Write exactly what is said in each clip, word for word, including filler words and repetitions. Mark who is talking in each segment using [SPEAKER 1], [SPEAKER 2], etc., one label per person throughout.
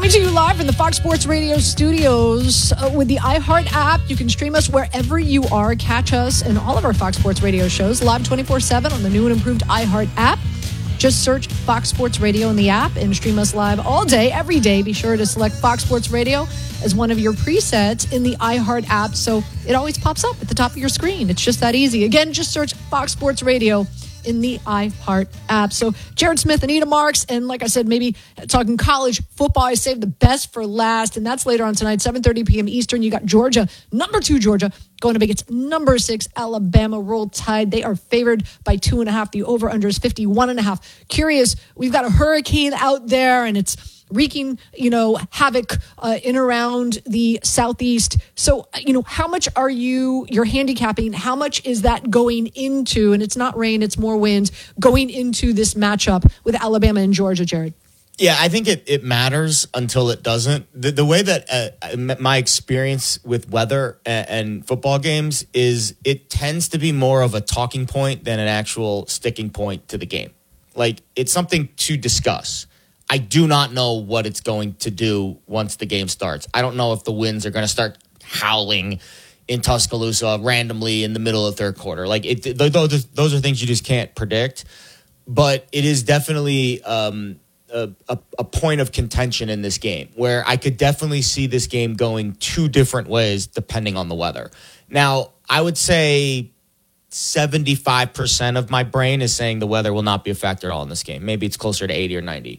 [SPEAKER 1] Coming to you live from the Fox Sports Radio studios uh, with the iHeart app. You can stream us wherever you are. Catch us in all of our Fox Sports Radio shows live twenty-four seven on the new and improved iHeart app. Just search Fox Sports Radio in the app and stream us live all day, every day. Be sure to select Fox Sports Radio as one of your presets in the iHeart app, so it always pops up at the top of your screen. It's just that easy. Again, just search Fox Sports Radio in the iHeart app. So Jared Smith, Anita Marks, and like I said, maybe talking college football. I saved the best for last, and that's later on tonight, seven thirty p.m. Eastern. You got Georgia, number two Georgia, going to make its number six Alabama. Roll Tide. They are favored by two and a half. The over-under is fifty-one and a half. Curious, we've got a hurricane out there, and it's wreaking, you know, havoc uh, in around the southeast. So, you know, how much are you, you're handicapping, how much is that going into, and it's not rain, it's more wind, going into this matchup with Alabama and Georgia, Jared?
[SPEAKER 2] Yeah, I think it, it matters until it doesn't. The, the way that uh, my experience with weather and, and football games is it tends to be more of a talking point than an actual sticking point to the game. Like, it's something to discuss. I do not know what it's going to do once the game starts. I don't know if the winds are going to start howling in Tuscaloosa randomly in the middle of the third quarter. Like, it, those, those are things you just can't predict. But it is definitely um, a, a, a point of contention in this game where I could definitely see this game going two different ways depending on the weather. Now, I would say seventy-five percent of my brain is saying the weather will not be a factor at all in this game. Maybe it's closer to eighty or ninety.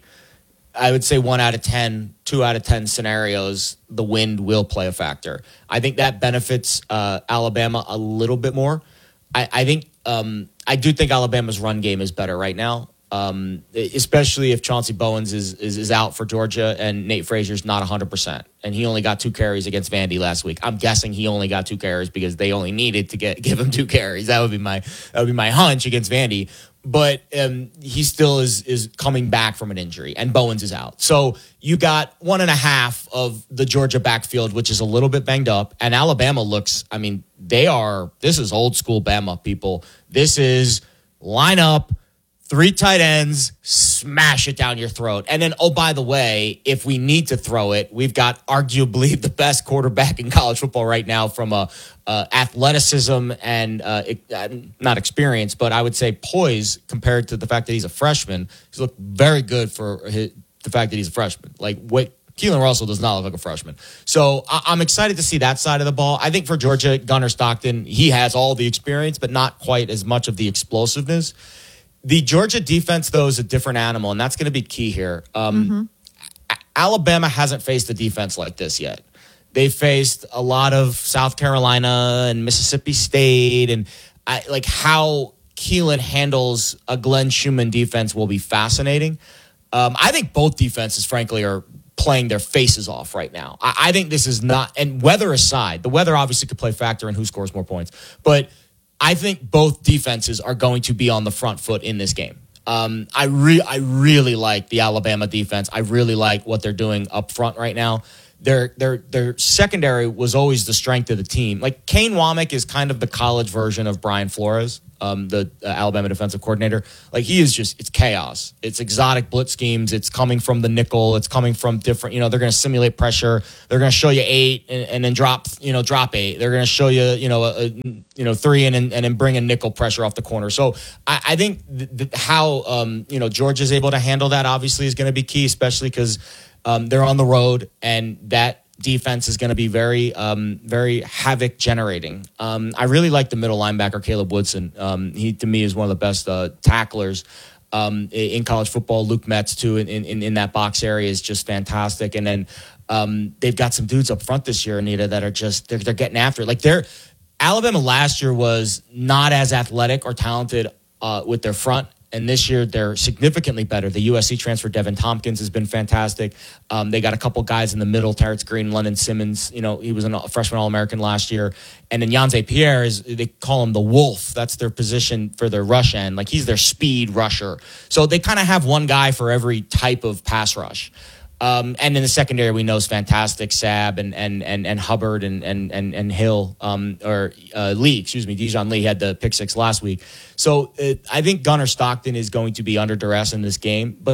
[SPEAKER 2] I would say one out of ten, two out of ten scenarios, the wind will play a factor. I think that benefits uh, Alabama a little bit more. I, I think um, I do think Alabama's run game is better right now, um, especially if Chauncey Bowens is, is is out for Georgia and Nate Frazier's not one hundred percent. And he only got two carries against Vandy last week. I'm guessing he only got two carries because they only needed to get give him two carries. That would be my that would be my hunch against Vandy. But um, he still is is coming back from an injury, and Bowens is out. So you got one and a half of the Georgia backfield, which is a little bit banged up. And Alabama looks, I mean, they are, this is old school Bama, people. This is line up, three tight ends, smash it down your throat. And then, oh, by the way, if we need to throw it, we've got arguably the best quarterback in college football right now from a uh, athleticism and uh, not experience, but I would say poise compared to the fact that he's a freshman. He's looked very good for his, the fact that he's a freshman. Like, what? Keelan Russell does not look like a freshman. So I- I'm excited to see that side of the ball. I think for Georgia, Gunnar Stockton, he has all the experience, but not quite as much of the explosiveness. The Georgia defense, though, is a different animal, and that's going to be key here. Um, mm-hmm. Alabama hasn't faced a defense like this yet. They faced a lot of South Carolina and Mississippi State, and I, like how Keelan handles a Glenn Schumann defense will be fascinating. Um, I think both defenses, frankly, are playing their faces off right now. I, I think this is not, and weather aside, the weather obviously could play a factor in who scores more points, but I think both defenses are going to be on the front foot in this game. Um, I re- I really like the Alabama defense. I really like what they're doing up front right now. Their their their secondary was always the strength of the team. Like, Kane Womack is kind of the college version of Brian Flores, um, the uh, Alabama defensive coordinator. Like, he is just, it's chaos. It's exotic blitz schemes. It's coming from the nickel. It's coming from different, you know, they're going to simulate pressure. They're going to show you eight and, and then drop, you know, drop eight. They're going to show you, you know, a, a, you know, three and, and and then bring a nickel pressure off the corner. So I, I think th- th- how, um, you know, Georgia's able to handle that obviously is going to be key, especially because um, they're on the road, and that defense is going to be very, um, very havoc generating. Um, I really like the middle linebacker, Caleb Woodson. Um, he, to me, is one of the best uh, tacklers um, in college football. Luke Metz, too, in, in, in that box area is just fantastic. And then um, they've got some dudes up front this year, Anita, that are just, they're, they're getting after it. Like, they're, Alabama last year was not as athletic or talented uh, with their front. And this year, they're significantly better. The U S C transfer, Devin Tompkins, has been fantastic. Um, they got a couple guys in the middle, Terrence Green, London Simmons. You know, he was a freshman All-American last year. And then Yanze Pierre, is they call him the Wolf. That's their position for their rush end. Like, he's their speed rusher. So they kind of have one guy for every type of pass rush. Um, and in the secondary, we know is fantastic. Sabb and and and and Hubbard and and and, and Hill, um, or uh, Lee, excuse me, Dijon Lee had the pick six last week. So uh, I think Gunnar Stockton is going to be under duress in this game, but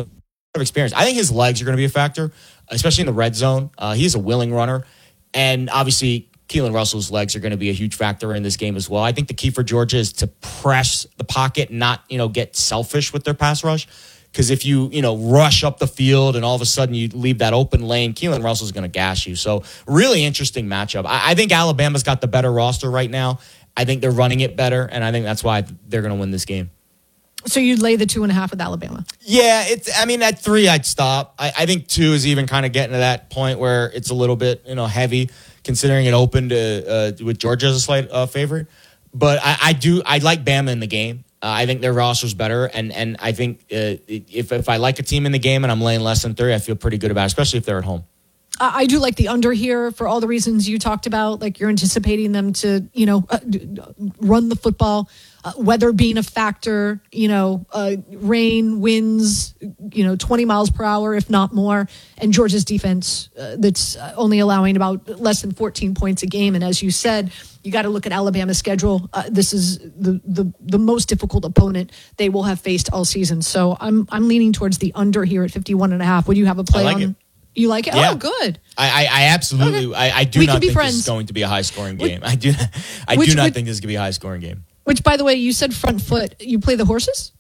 [SPEAKER 2] of experience. I think his legs are going to be a factor, especially in the red zone. Uh, he's a willing runner. And obviously, Keelan Russell's legs are going to be a huge factor in this game as well. I think the key for Georgia is to press the pocket, not, you know, get selfish with their pass rush. Because if you, you know, rush up the field and all of a sudden you leave that open lane, Keelan Russell's going to gash you. So really interesting matchup. I, I think Alabama's got the better roster right now. I think they're running it better, and I think that's why they're going to win this game.
[SPEAKER 1] So you'd lay the two and a half with Alabama?
[SPEAKER 2] Yeah, it's. I mean, at three, I'd stop. I, I think two is even kind of getting to that point where it's a little bit, you know, heavy, considering it opened to, uh, with Georgia as a slight uh, favorite. But I, I do. I like Bama in the game. Uh, I think their roster's better, and and I think uh, if if I like a team in the game and I'm laying less than three, I feel pretty good about it, especially if they're at home.
[SPEAKER 1] I do like the under here for all the reasons you talked about. Like, you're anticipating them to, you know, uh, run the football, uh, weather being a factor, you know, uh, rain, winds, you know, twenty miles per hour, if not more. And Georgia's defense uh, that's only allowing about less than fourteen points a game. And as you said, you got to look at Alabama's schedule. Uh, this is the, the the most difficult opponent they will have faced all season. So I'm I'm leaning towards the under here at fifty-one and a half. Would you have a play
[SPEAKER 2] I like
[SPEAKER 1] on?
[SPEAKER 2] It.
[SPEAKER 1] You like it?
[SPEAKER 2] Yeah.
[SPEAKER 1] Oh, good.
[SPEAKER 2] I, I, I absolutely.
[SPEAKER 1] Okay.
[SPEAKER 2] I, I do
[SPEAKER 1] we
[SPEAKER 2] not think
[SPEAKER 1] friends.
[SPEAKER 2] this is going to be a high scoring game. Which, I do. I
[SPEAKER 1] which,
[SPEAKER 2] do not
[SPEAKER 1] which,
[SPEAKER 2] think this is going to be a high scoring game.
[SPEAKER 1] Which, by the way, you said front foot. You play the horses?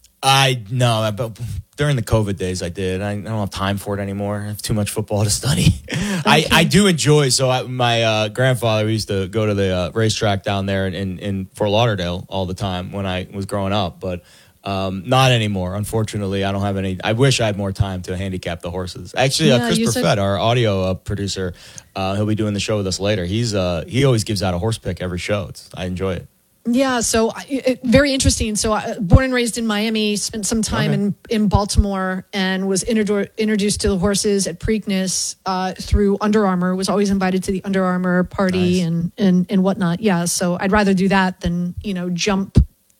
[SPEAKER 2] I no, but during the COVID days, I did. I, I don't have time for it anymore. I have too much football to study. Okay. I, I do enjoy. So I, my uh, grandfather used to go to the uh, racetrack down there in, in, in Fort Lauderdale all the time when I was growing up, but. Um, not anymore, unfortunately. I don't have any. I wish I had more time to handicap the horses. Actually, uh,
[SPEAKER 1] yeah,
[SPEAKER 2] Chris
[SPEAKER 1] said-
[SPEAKER 2] Perfett, our audio uh, producer, uh, he'll be doing the show with us later. He's uh, he always gives out a horse pick every show. It's, I enjoy it.
[SPEAKER 1] Yeah, so it, very interesting. So I, born and raised in Miami, spent some time okay. in, in Baltimore, and was introdu- introduced to the horses at Preakness uh, through Under Armour. Was always invited to the Under Armour party nice. and, and and whatnot. Yeah, so I'd rather do that than, you know, jump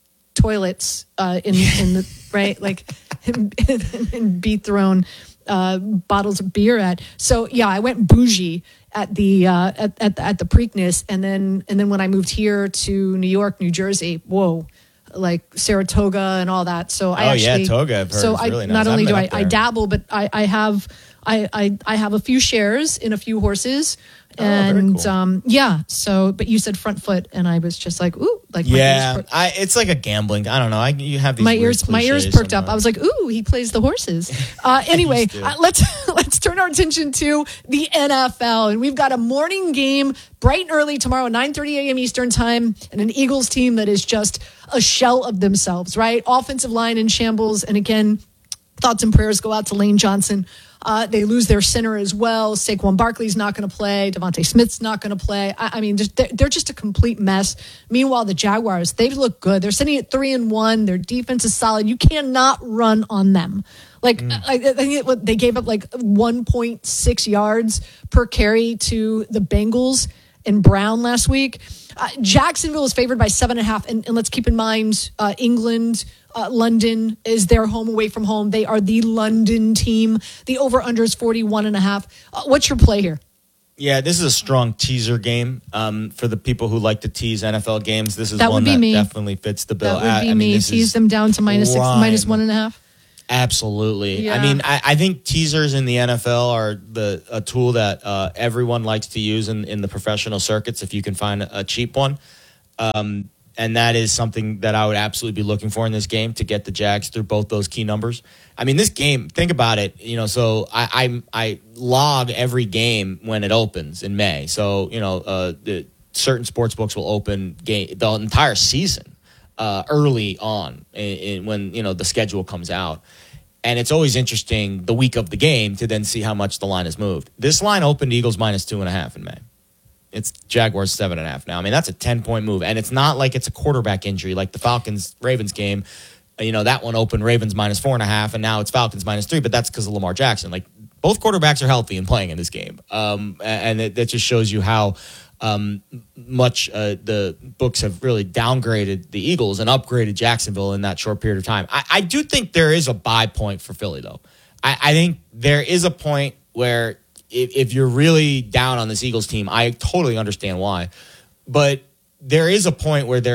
[SPEAKER 1] toilets uh, in in the right, like and, and be thrown uh, bottles of beer at. So yeah, I went bougie at the uh, at, at at the Preakness, and then and then when I moved here to New York, New Jersey, whoa, like Saratoga and all that. So I
[SPEAKER 2] oh
[SPEAKER 1] actually,
[SPEAKER 2] yeah, Toga. I've heard
[SPEAKER 1] so
[SPEAKER 2] it's
[SPEAKER 1] I
[SPEAKER 2] really nice.
[SPEAKER 1] not only do I,
[SPEAKER 2] I
[SPEAKER 1] I dabble, but I I have I, I I have a few shares in a few horses. And,
[SPEAKER 2] oh, cool.
[SPEAKER 1] um, yeah, so, but you said front foot, and I was just like, ooh, like, my
[SPEAKER 2] yeah,
[SPEAKER 1] ears per-
[SPEAKER 2] I, it's like a gambling. I don't know. I, you have these
[SPEAKER 1] my
[SPEAKER 2] weird
[SPEAKER 1] ears, my ears perked up.
[SPEAKER 2] sometimes.
[SPEAKER 1] I was like, ooh, he plays the horses. Uh, anyway, uh, let's, let's turn our attention to the N F L, and we've got a morning game bright and early tomorrow, nine thirty a.m. Eastern time, and an Eagles team that is just a shell of themselves, right? Offensive line in shambles. And again, thoughts and prayers go out to Lane Johnson. Uh, they lose their center as well. Saquon Barkley's not going to play. Devontae Smith's not going to play. I, I mean, they're, they're just a complete mess. Meanwhile, the Jaguars, they look good. They're sitting at three and one. Their defense is solid. You cannot run on them. Like, mm. I, I think it, they gave up like one point six yards per carry to the Bengals and Brown last week. Uh, Jacksonville is favored by seven and a half. And, and let's keep in mind, uh, England, uh, London is their home away from home. They are the London team. The over-under is forty-one and a half. Uh, what's your play here?
[SPEAKER 2] Yeah, this is a strong teaser game um, for the people who like to tease N F L games. This is
[SPEAKER 1] that
[SPEAKER 2] one
[SPEAKER 1] that
[SPEAKER 2] me. definitely fits the bill.
[SPEAKER 1] That would be
[SPEAKER 2] I, I
[SPEAKER 1] me.
[SPEAKER 2] mean,
[SPEAKER 1] Tease them down to minus six, minus one and a half.
[SPEAKER 2] Absolutely.
[SPEAKER 1] Yeah.
[SPEAKER 2] I mean, I, I think teasers in the N F L are the a tool that uh, everyone likes to use in, in the professional circuits if you can find a, a cheap one. Um, and that is something that I would absolutely be looking for in this game to get the Jags through both those key numbers. I mean, this game, think about it, you know, so I I, I log every game when it opens in May. So, you know, uh, the, certain sports books will open game, the entire season uh, early on in, in, when, you know, the schedule comes out. And it's always interesting the week of the game to then see how much the line has moved. This line opened Eagles minus two and a half in May. It's Jaguars seven and a half now. I mean, that's a ten-point move. And it's not like it's a quarterback injury like the Falcons-Ravens game. You know, that one opened Ravens minus four and a half, and now it's Falcons minus three, but that's because of Lamar Jackson. Like, both quarterbacks are healthy and playing in this game. Um, and it, that just shows you how um, much uh, the books have really downgraded the Eagles and upgraded Jacksonville in that short period of time. I, I do think there is a buy point for Philly, though. I, I think there is a point where if, if you're really down on this Eagles team, I totally understand why. But there is a point where they're going to be undervalued. And maybe this is the week where they're slightly undervalued.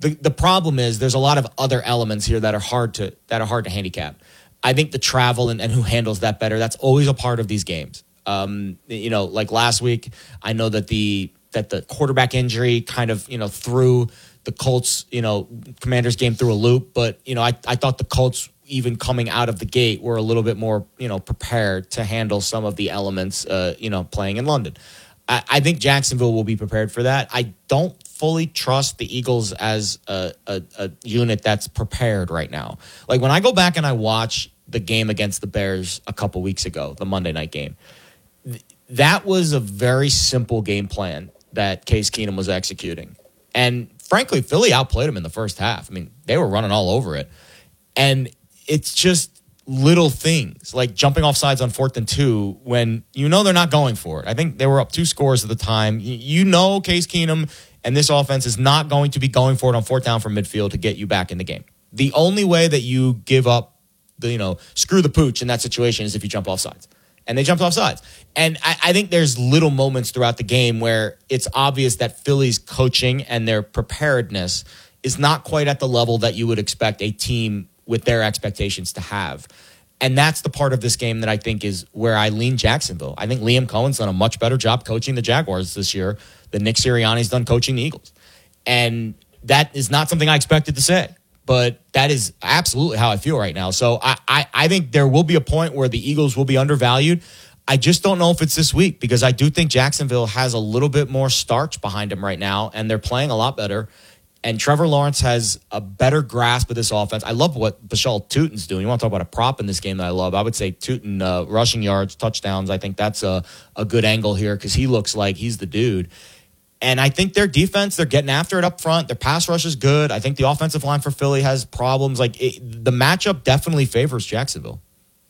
[SPEAKER 2] The the problem is there's a lot of other elements here that are hard to that are hard to handicap. I think the travel and, and who handles that better, that's always a part of these games. Um, you know, like last week, I know that the that the quarterback injury kind of, you know, threw the Colts, you know, Commanders game through a loop. But, you know, I, I thought the Colts, even coming out of the gate, were a little bit more, you know, prepared to handle some of the elements, uh, you know, playing in London. I, I think Jacksonville will be prepared for that. I don't fully trust the Eagles as a, a, a unit that's prepared right now. Like when I go back and I watch the game against the Bears a couple weeks ago, the Monday night game, th- that was a very simple game plan that Case Keenum was executing. And frankly, Philly outplayed him in the first half. I mean, they were running all over it. And it's just little things like jumping off sides on fourth and two when you know they're not going for it. I think they were up two scores at the time. You know Case Keenum and this offense is not going to be going for it on fourth down from midfield to get you back in the game. The only way that you give up, the you know, screw the pooch in that situation is if you jump off sides. And they jumped off sides. And I, I think there's little moments throughout the game where it's obvious that Philly's coaching and their preparedness is not quite at the level that you would expect a team with their expectations to have. And that's the part of this game that I think is where I lean Jacksonville. I think Liam Cohen's done a much better job coaching the Jaguars this year than Nick Sirianni's done coaching the Eagles. And that is not something I expected to say, but that is absolutely how I feel right now. So I, I, I think there will be a point where the Eagles will be undervalued. I just don't know if it's this week because I do think Jacksonville has a little bit more starch behind them right now, and they're playing a lot better. And Trevor Lawrence has a better grasp of this offense. I love what Bashal Tutin's doing. You want to talk about a prop in this game that I love? I would say Tutin uh, rushing yards, touchdowns. I think that's a, a good angle here because he looks like he's the dude. And I think their defense, they're getting after it up front. Their pass rush is good. I think the offensive line for Philly has problems. Like it, the matchup definitely favors Jacksonville.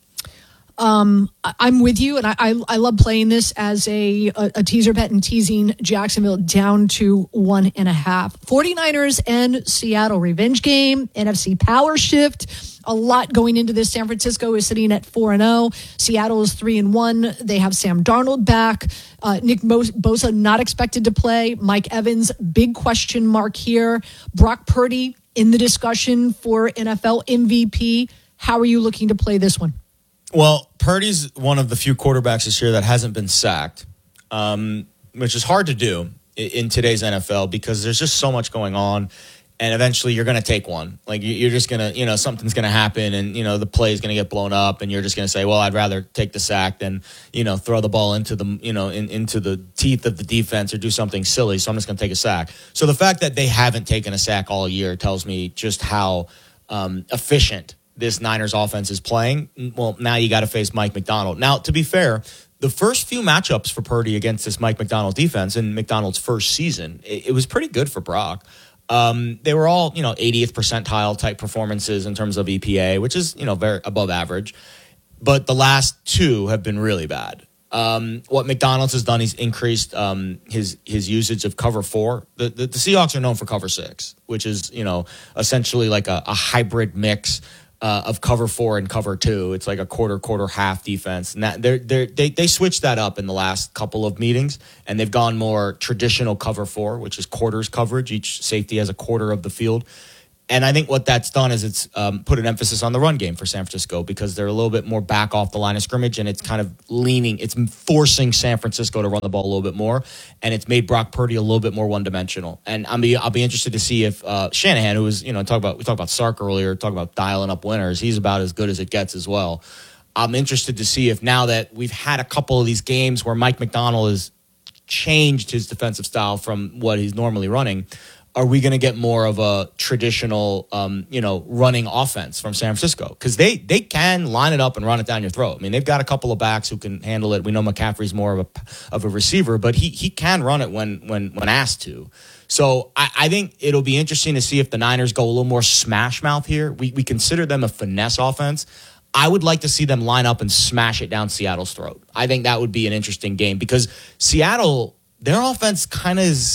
[SPEAKER 1] Um, I'm with you, and I, I I love playing this as a, a, a teaser bet and teasing Jacksonville down to one and a half. 49ers and Seattle revenge game, N F C power shift. A lot going into this. San Francisco is sitting at four and zero. Seattle is three and one. They have Sam Darnold back. Uh, Nick Bosa not expected to play. Mike Evans, big question mark here. Brock Purdy in the discussion for N F L M V P. How are you looking to play this one?
[SPEAKER 2] Well, Purdy's one of the few quarterbacks this year that hasn't been sacked, um, which is hard to do in, in today's N F L because there's just so much going on, and eventually you're going to take one. Like you're just going to, you know, something's going to happen, and you know the play is going to get blown up, and you're just going to say, "Well, I'd rather take the sack than you know throw the ball into the you know in, into the teeth of the defense or do something silly." So I'm just going to take a sack. So the fact that they haven't taken a sack all year tells me just how um, efficient this Niners offense is playing. Well, now you got to face Mike Macdonald. Now, to be fair, the first few matchups for Purdy against this Mike Macdonald defense in Macdonald's first season, it, it was pretty good for Brock. Um, they were all, you know, eightieth percentile type performances in terms of E P A, which is, you know, very above average. But the last two have been really bad. Um, what McDonald's has done, he's increased um, his his usage of cover four. The, the the Seahawks are known for cover six, which is, you know, essentially like a, a hybrid mix Uh, of cover four and cover two. It's like a quarter, quarter, half defense. And that, they're, they're, they they switched that up in the last couple of meetings, and they've gone more traditional cover four, which is quarters coverage. Each safety has a quarter of the field. And I think what that's done is it's um, put an emphasis on the run game for San Francisco because they're a little bit more back off the line of scrimmage, and it's kind of leaning, it's forcing San Francisco to run the ball a little bit more, and it's made Brock Purdy a little bit more one-dimensional. And I'll be, I'll be interested to see if uh, Shanahan, who was, you know, talk about we talked about Sark earlier, talk about dialing up winners, he's about as good as it gets as well. I'm interested to see if now that we've had a couple of these games where Mike Macdonald has changed his defensive style from what he's normally running, are we going to get more of a traditional, um, you know, running offense from San Francisco? Because they they can line it up and run it down your throat. I mean, they've got a couple of backs who can handle it. We know McCaffrey's more of a of a receiver, but he he can run it when when when asked to. So I, I think it'll be interesting to see if the Niners go a little more smash mouth here. We we consider them a finesse offense. I would like to see them line up and smash it down Seattle's throat. I think that would be an interesting game because Seattle, their offense kind of is,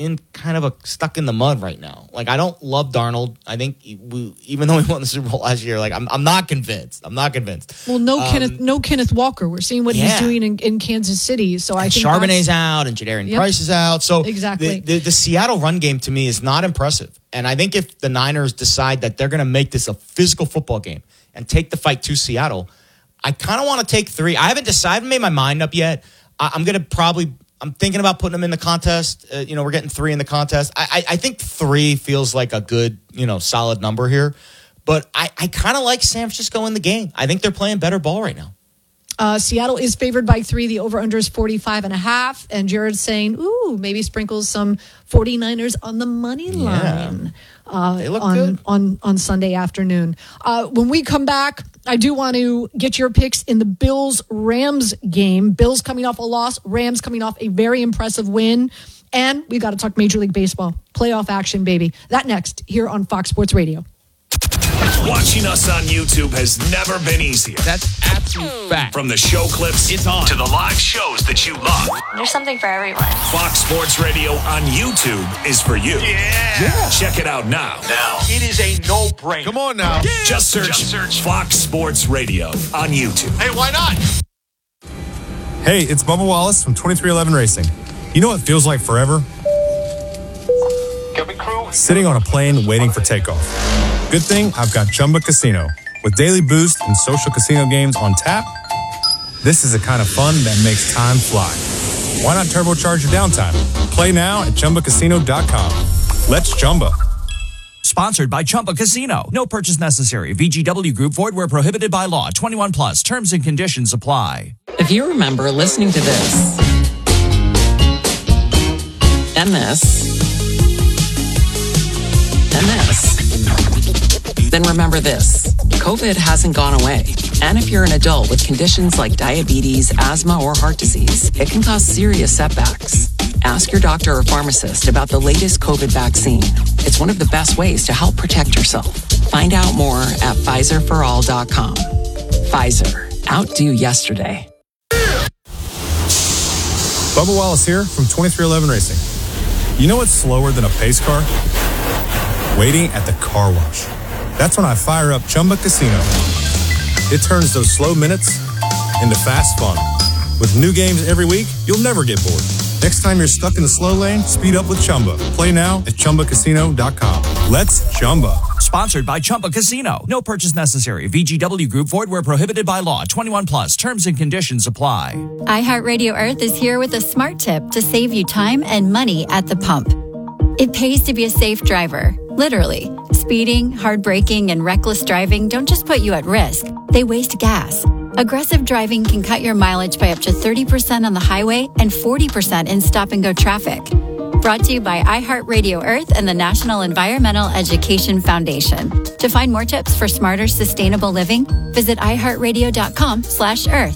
[SPEAKER 2] in kind of a stuck in the mud right now. Like, I don't love Darnold. I think we, even though we won the Super Bowl last year, like I'm I'm not convinced. I'm not convinced.
[SPEAKER 1] Well, no
[SPEAKER 2] um,
[SPEAKER 1] Kenneth, no Kenneth Walker. We're seeing what
[SPEAKER 2] yeah.
[SPEAKER 1] he's doing in, in Kansas City. So I
[SPEAKER 2] and
[SPEAKER 1] think
[SPEAKER 2] Charbonnet's out and Jadarian
[SPEAKER 1] Yep.
[SPEAKER 2] Price is out. So
[SPEAKER 1] Exactly.
[SPEAKER 2] the, the, the Seattle run game to me is not impressive. And I think if the Niners decide that they're going to make this a physical football game and take the fight to Seattle, I kind of want to take three. I haven't decided, I haven't made my mind up yet. I, I'm going to probably, I'm thinking about putting them in the contest. Uh, you know, we're getting three in the contest. I, I, I think three feels like a good, you know, solid number here. But I, I kind of like San Francisco in the game. I think they're playing better ball right now.
[SPEAKER 1] Uh, Seattle is favored by three. The over-under is forty-five and a half. And Jared's saying, ooh, maybe sprinkles some 49ers on the money line uh,
[SPEAKER 2] They look
[SPEAKER 1] on,
[SPEAKER 2] good.
[SPEAKER 1] on, on Sunday afternoon. Uh, when we come back, I do want to get your picks in the Bills-Rams game. Bills coming off a loss, Rams coming off a very impressive win. And we got to talk Major League Baseball. Playoff action, baby. That next here on Fox Sports Radio.
[SPEAKER 3] Watching us on YouTube has never been easier.
[SPEAKER 4] That's absolute fact.
[SPEAKER 3] From the show clips
[SPEAKER 4] It's on.
[SPEAKER 3] to the live shows that you love.
[SPEAKER 5] There's something for everyone.
[SPEAKER 3] Fox Sports Radio on YouTube is for you.
[SPEAKER 4] Yeah. yeah.
[SPEAKER 3] Check it out now. Now.
[SPEAKER 4] It is a no-brainer. Come on now.
[SPEAKER 3] Just search, Just search Fox Sports Radio on YouTube.
[SPEAKER 4] Hey, why not?
[SPEAKER 6] Hey, it's Bubba Wallace from twenty-three eleven Racing. You know what feels like forever? Sitting on a plane waiting for takeoff. Good thing I've got Chumba Casino. With daily boost and social casino games on tap, this is the kind of fun that makes time fly. Why not turbocharge your downtime? Play now at Chumba Casino dot com. Let's Chumba.
[SPEAKER 7] Sponsored by Chumba Casino. No purchase necessary. V G W Group. Void where prohibited by law. twenty-one plus. Terms and conditions apply.
[SPEAKER 8] If you remember listening to this and this and this, then remember this. COVID hasn't gone away. And if you're an adult with conditions like diabetes, asthma, or heart disease, it can cause serious setbacks. Ask your doctor or pharmacist about the latest COVID vaccine. It's one of the best ways to help protect yourself. Find out more at Pfizer for all dot com. Pfizer. Outdo yesterday.
[SPEAKER 6] Bubba Wallace here from twenty-three eleven Racing. You know what's slower than a pace car? Waiting at the car wash. That's when I fire up Chumba Casino. It turns those slow minutes into fast fun. With new games every week, you'll never get bored. Next time you're stuck in the slow lane, speed up with Chumba. Play now at Chumba Casino dot com. Let's Chumba.
[SPEAKER 7] Sponsored by Chumba Casino. No purchase necessary. V G W Group. Void where prohibited by law. twenty-one plus. Terms and conditions apply.
[SPEAKER 9] iHeartRadio Earth is here with a smart tip to save you time and money at the pump. It pays to be a safe driver. Literally. Speeding, hard braking, and reckless driving don't just put you at risk. They waste gas. Aggressive driving can cut your mileage by up to thirty percent on the highway and forty percent in stop-and-go traffic. Brought to you by iHeartRadio Earth and the National Environmental Education Foundation. To find more tips for smarter, sustainable living, visit iHeartRadio.com slash Earth.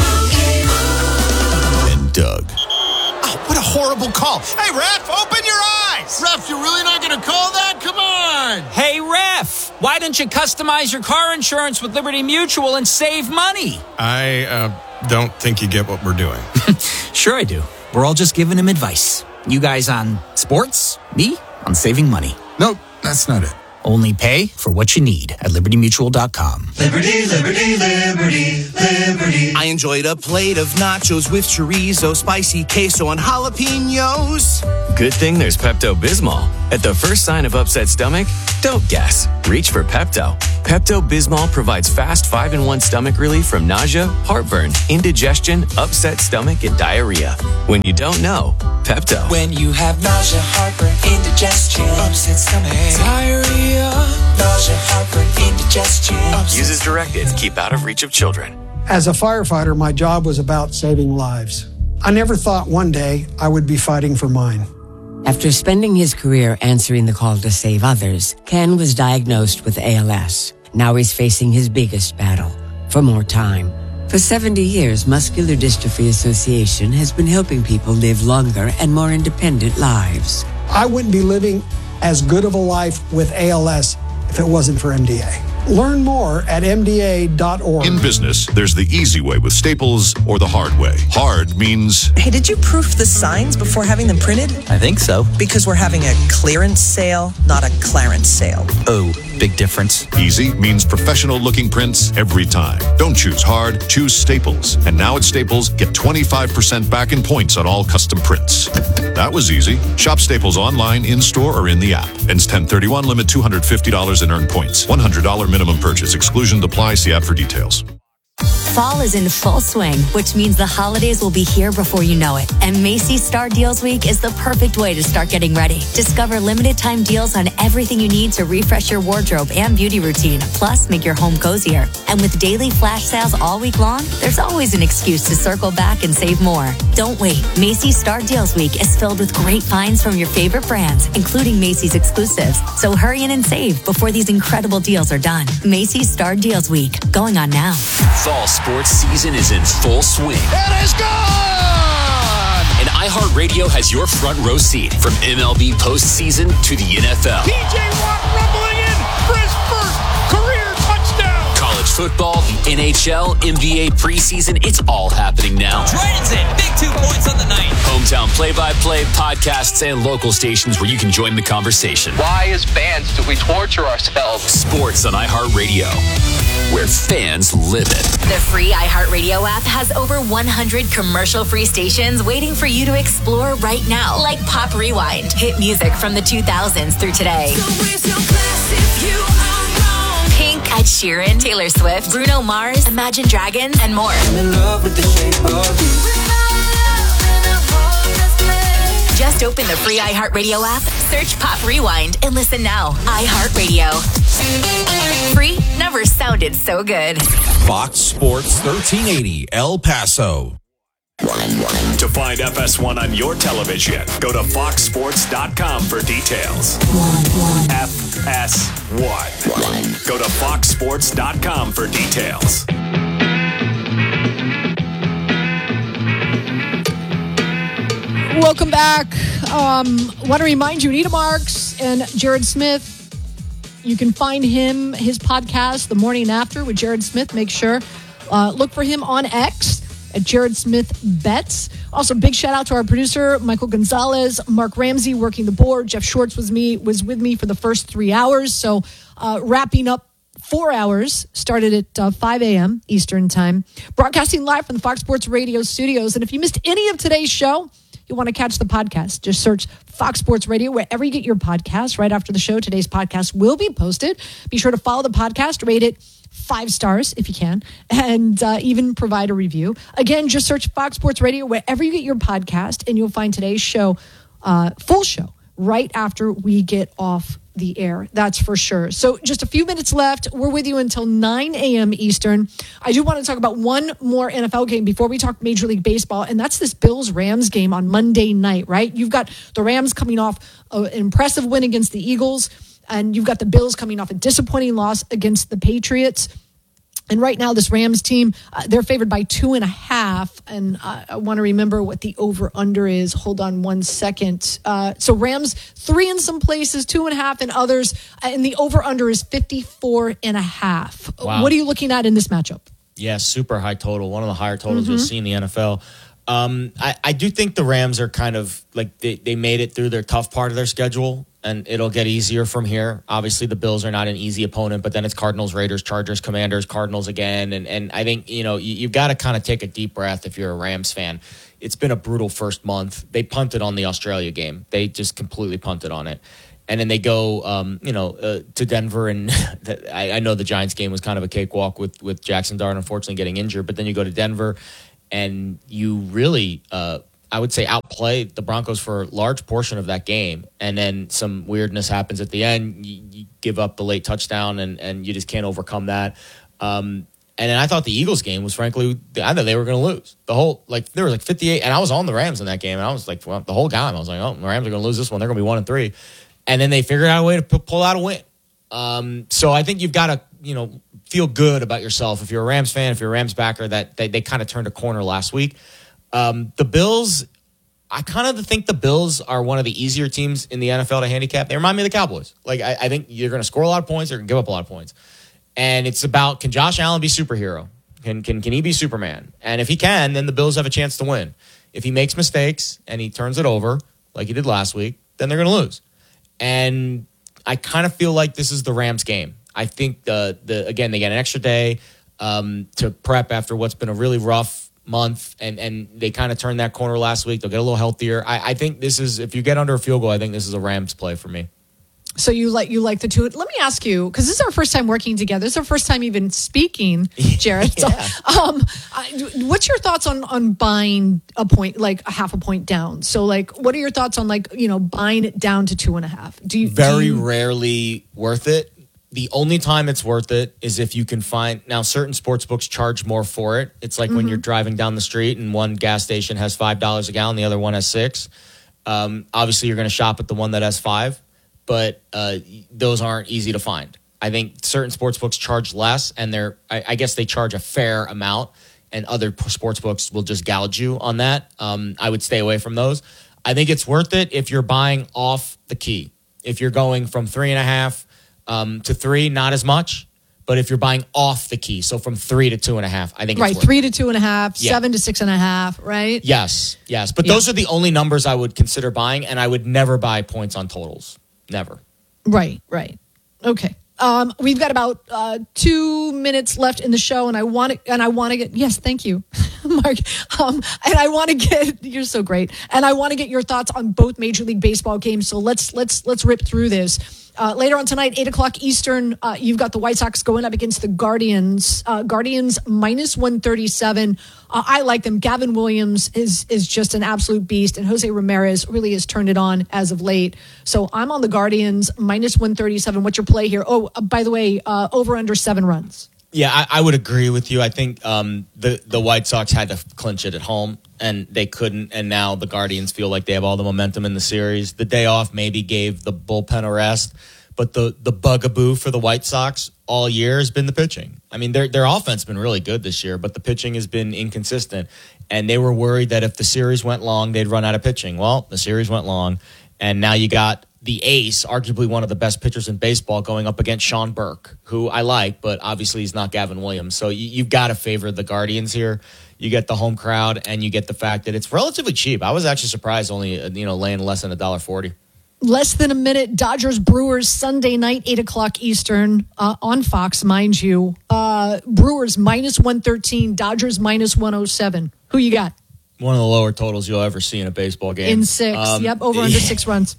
[SPEAKER 3] And Doug.
[SPEAKER 4] Oh, what a horrible call. Hey, ref, open your eyes. Ref, you're really not going to call that? Come on.
[SPEAKER 10] Hey, ref, why don't you customize your car insurance with Liberty Mutual and save money?
[SPEAKER 6] I uh, don't think you get what we're doing.
[SPEAKER 10] Sure I do. We're all just giving him advice. You guys on sports, me on saving money.
[SPEAKER 6] Nope, that's not it.
[SPEAKER 10] Only pay for what you need at Liberty Mutual dot com.
[SPEAKER 11] Liberty, Liberty, Liberty, Liberty. I enjoyed a plate of nachos with chorizo, spicy queso, and jalapenos.
[SPEAKER 12] Good thing there's Pepto-Bismol. At the first sign of upset stomach, don't guess. Reach for Pepto. Pepto-Bismol provides fast five in one stomach relief from nausea, heartburn, indigestion, upset stomach, and diarrhea. When you don't know, Pepto.
[SPEAKER 11] When you have nausea, heartburn, indigestion, upset stomach, diarrhea, nausea, heartburn, indigestion.
[SPEAKER 12] Use as directed. Keep out of reach of children.
[SPEAKER 13] As a firefighter, my job was about saving lives. I never thought one day I would be fighting for mine.
[SPEAKER 14] After spending his career answering the call to save others, Ken was diagnosed with A L S. Now he's facing his biggest battle, for more time. For seventy years, Muscular Dystrophy Association has been helping people live longer and more independent lives.
[SPEAKER 13] I wouldn't be living as good of a life with A L S if it wasn't for M D A. Learn more at M D A dot org.
[SPEAKER 5] In business, there's the easy way with Staples or the hard way. Hard means...
[SPEAKER 15] Hey, did you proof the signs before having them printed?
[SPEAKER 10] I think so.
[SPEAKER 15] Because we're having a clearance sale, not a clarence sale.
[SPEAKER 10] Oh, big difference.
[SPEAKER 5] Easy means professional-looking prints every time. Don't choose hard, choose Staples. And now at Staples, get twenty-five percent back in points on all custom prints. That was easy. Shop Staples online, in-store, or in the app. Ends ten thirty-one, limit two hundred fifty dollars in earned points. one hundred dollars minimum purchase. Exclusion apply. See app for details.
[SPEAKER 16] Fall is in full swing, which means the holidays will be here before you know it. And Macy's Star Deals Week is the perfect way to start getting ready. Discover limited time deals on everything you need to refresh your wardrobe and beauty routine, plus make your home cozier. And with daily flash sales all week long, there's always an excuse to circle back and save more. Don't wait. Macy's Star Deals Week is filled with great finds from your favorite brands, including Macy's exclusives. So hurry in and save before these incredible deals are done. Macy's Star Deals Week, going on now.
[SPEAKER 17] Fall sports season is in full swing.
[SPEAKER 4] It is gone!
[SPEAKER 17] And iHeartRadio has your front row seat from M L B postseason to the N F L.
[SPEAKER 4] T J Watt rumbling in for his first career touchdown.
[SPEAKER 17] College football, the N H L, N B A preseason, it's all happening now.
[SPEAKER 18] Drayton's in. Big two points on the night.
[SPEAKER 17] Hometown play-by-play, podcasts, and local stations where you can join the conversation.
[SPEAKER 19] Why, as fans, do we torture ourselves?
[SPEAKER 17] Sports on iHeartRadio, where fans live it.
[SPEAKER 16] The free iHeartRadio app has over one hundred commercial-free stations waiting for you to explore right now, like Pop Rewind, hit music from the two thousands through today. So raise your glass if you are wrong. Pink, Ed Sheeran, Taylor Swift, Bruno Mars, Imagine Dragons, and more. I'm in love with the shape of you. Just open the free iHeartRadio app, search Pop Rewind, and listen now. iHeartRadio. Free never sounded so good.
[SPEAKER 20] Fox Sports thirteen eighty, El Paso.
[SPEAKER 3] To find F S one on your television, go to fox sports dot com for details. F S one. Go to fox sports dot com for details.
[SPEAKER 1] Welcome back. Um, want to remind you, Anita Marks and Jared Smith. You can find him, his podcast, The Morning After with Jared Smith. Make sure, uh, look for him on X at Jared Smith Bets. Also, big shout out to our producer, Michael Gonzalez, Mark Ramsey working the board. Jeff Schwartz was me was with me for the first three hours. So uh, wrapping up four hours, started at uh, five a.m. Eastern time. Broadcasting live from the Fox Sports Radio studios. And if you missed any of today's show, you want to catch the podcast, just search Fox Sports Radio wherever you get your podcasts. Right after the show, today's podcast will be posted. Be sure to follow the podcast, rate it five stars if you can, and uh, even provide a review. Again, just search Fox Sports Radio wherever you get your podcast, and you'll find today's show, uh, full show, right after we get off the air. That's for sure. So just a few minutes left. We're with you until nine a.m. Eastern. I do want to talk about one more N F L game before we talk Major League Baseball, and that's this Bills-Rams game on Monday night, right? You've got the Rams coming off an impressive win against the Eagles, and you've got the Bills coming off a disappointing loss against the Patriots. And right now, this Rams team, uh, they're favored by two and a half. And uh, I want to remember what the over-under is. Hold on one second. Uh, so Rams, three in some places, two and a half in others. And the over-under is fifty-four and a half.
[SPEAKER 2] Wow.
[SPEAKER 1] What are you looking at in this matchup?
[SPEAKER 2] Yeah, super high total. One of the higher totals
[SPEAKER 1] Mm-hmm.
[SPEAKER 2] you'll see in the N F L. Um, I, I do think the Rams are kind of like they, they made it through their tough part of their schedule, and it'll get easier from here. Obviously, the Bills are not an easy opponent, but then it's Cardinals, Raiders, Chargers, Commanders, Cardinals again. And, and I think, you know, you, you've got to kind of take a deep breath if you're a Rams fan. It's been a brutal first month. They punted on the Australia game. They just completely punted on it. And then they go, um, you know, uh, to Denver, and I, I know the Giants game was kind of a cakewalk with, with Jackson Dart unfortunately getting injured, but then you go to Denver, and you really, uh, I would say, outplay the Broncos for a large portion of that game. And then some weirdness happens at the end. You, you give up the late touchdown, and, and you just can't overcome that. Um, and then I thought the Eagles game was, frankly, I thought they were going to lose. The whole, like, there was like fifty-eight, and I was on the Rams in that game, and I was like, well, the whole time, I was like, oh, the Rams are going to lose this one. They're going to be one and three. And then they figured out a way to p- pull out a win. Um, so I think you've got to, you know, feel good about yourself. If you're a Rams fan, if you're a Rams backer, that they, they kind of turned a corner last week. Um, the Bills, I kind of think the Bills are one of the easier teams in the N F L to handicap. They remind me of the Cowboys. Like, I, I think you're going to score a lot of points. They're going to give up a lot of points. And it's about, can Josh Allen be superhero? Can, can, can he be Superman? And if he can, then the Bills have a chance to win. If he makes mistakes and he turns it over like he did last week, then they're going to lose. And I kind of feel like this is the Rams game. I think, the the again, they get an extra day um, to prep after what's been a really rough month, and, and they kind of turned that corner last week. They'll get a little healthier. I, I think this is, if you get under a field goal, I think this is a Rams play for me.
[SPEAKER 1] So you like you like the two. Let me ask you, because this is our first time working together. This is our first time even speaking, Jared.
[SPEAKER 2] Yeah.
[SPEAKER 1] So, um, I, what's your thoughts on on buying a point, like a half a point down? So, like, what are your thoughts on like you know buying it down to two and a half? Do you
[SPEAKER 2] very
[SPEAKER 1] do you,
[SPEAKER 2] rarely worth it? The only time it's worth it is if you can find, now certain sports books charge more for it. It's like mm-hmm. when you're driving down the street and one gas station has five dollars a gallon, the other one has six. Um, obviously, you're going to shop at the one that has five. But uh, those aren't easy to find. I think certain sports books charge less, and they're I, I guess they charge a fair amount, and other sports books will just gouge you on that. Um, I would stay away from those. I think it's worth it if you're buying off the key. If you're going from three and a half um, to three, not as much. But if you're buying off the key, so from three to two and a half, I think
[SPEAKER 1] right,
[SPEAKER 2] it's worth
[SPEAKER 1] three
[SPEAKER 2] it.
[SPEAKER 1] to two and a half,
[SPEAKER 2] Yeah.
[SPEAKER 1] seven to six and a half, right?
[SPEAKER 2] Yes, yes. But
[SPEAKER 1] Yeah.
[SPEAKER 2] those are the only numbers I would consider buying, and I would never buy points on totals. Never.
[SPEAKER 1] Right, right. Okay. Um, we've got about uh, two minutes left in the show, and I want to, and I want to get, yes, thank you, Mark. Um, and I want to get, you're so great, and I want to get your thoughts on both Major League Baseball games. So let's let's let's rip through this. Uh, later on tonight, eight o'clock Eastern, uh, you've got the White Sox going up against the Guardians. Uh, Guardians minus one thirty-seven. Uh, I like them. Gavin Williams is is just an absolute beast, and Jose Ramirez really has turned it on as of late. So I'm on the Guardians minus one thirty-seven. What's your play here? Oh, uh, by the way, uh, over under seven runs.
[SPEAKER 2] Yeah, I, I would agree with you. I think um, the the White Sox had to clinch it at home, and they couldn't. And now the Guardians feel like they have all the momentum in the series. The day off maybe gave the bullpen a rest, but the the bugaboo for the White Sox all year has been the pitching. I mean, their their offense has been really good this year, but the pitching has been inconsistent. And they were worried that if the series went long, they'd run out of pitching. Well, the series went long, and now you got the ace, arguably one of the best pitchers in baseball, going up against Sean Burke, who I like, but obviously he's not Gavin Williams. So you, you've got to favor the Guardians here. You get the home crowd, and you get the fact that it's relatively cheap. I was actually surprised only you know laying less than a dollar forty.
[SPEAKER 1] Less than a minute. Dodgers Brewers Sunday night, eight o'clock Eastern uh, on Fox, mind you. Uh, Brewers minus one thirteen, Dodgers minus one oh seven. Who you got?
[SPEAKER 2] One of the lower totals you'll ever see in a baseball game.
[SPEAKER 1] In six.
[SPEAKER 2] Um,
[SPEAKER 1] yep, over under six runs.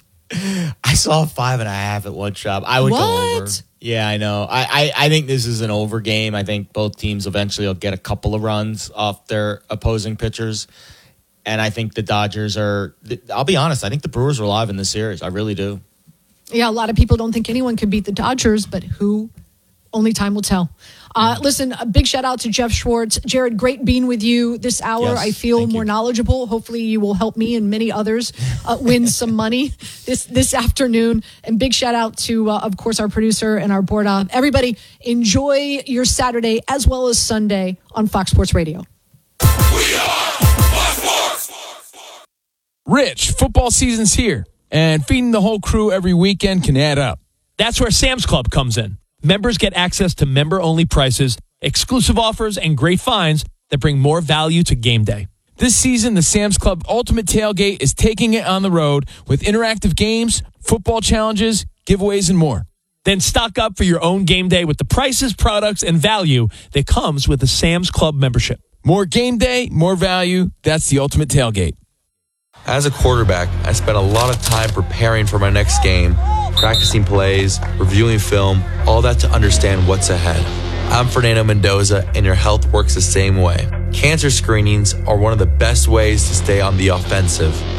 [SPEAKER 2] I saw a five and a half at one shop. I would
[SPEAKER 1] What?
[SPEAKER 2] go over. Yeah, I know. I, I, I think this is an over game. I think both teams eventually will get a couple of runs off their opposing pitchers. And I think the Dodgers are, I'll be honest, I think the Brewers are alive in this series. I really do.
[SPEAKER 1] Yeah, a lot of people don't think anyone could beat the Dodgers, but who? Only time will tell. Uh, listen, a big shout out to Jeff Schwartz. Jared, great being with you this hour.
[SPEAKER 2] Yes,
[SPEAKER 1] I feel
[SPEAKER 2] thank
[SPEAKER 1] more
[SPEAKER 2] you.
[SPEAKER 1] knowledgeable. Hopefully you will help me and many others uh, win some money this this afternoon. And big shout out to, uh, of course, our producer and our board op. Everybody, enjoy your Saturday as well as Sunday on Fox Sports Radio.
[SPEAKER 21] Rich, football season's here, and feeding the whole crew every weekend can add up.
[SPEAKER 22] That's where Sam's Club comes in. Members get access to member-only prices, exclusive offers, and great finds that bring more value to game day.
[SPEAKER 21] This season, the Sam's Club Ultimate Tailgate is taking it on the road with interactive games, football challenges, giveaways, and more.
[SPEAKER 22] Then stock up for your own game day with the prices, products, and value that comes with a Sam's Club membership.
[SPEAKER 21] More game day, more value. That's the Ultimate Tailgate.
[SPEAKER 23] As a quarterback, I spent a lot of time preparing for my next game, practicing plays, reviewing film, all that to understand what's ahead. I'm Fernando Mendoza, and your health works the same way. Cancer screenings are one of the best ways to stay on the offensive